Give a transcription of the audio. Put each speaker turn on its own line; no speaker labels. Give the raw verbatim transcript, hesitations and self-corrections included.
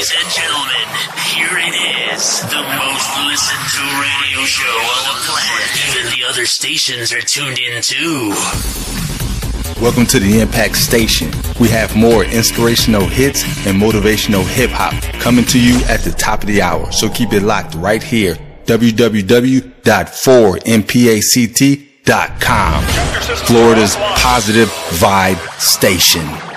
Ladies and gentlemen, here it is, the most listened to radio show on the planet. Even the other stations are tuned in too.
Welcome to the Impact Station. We have more inspirational hits and motivational hip-hop coming to you at the top of the hour. So keep it locked right here. w w w dot four m pact dot com. Florida's positive vibe station.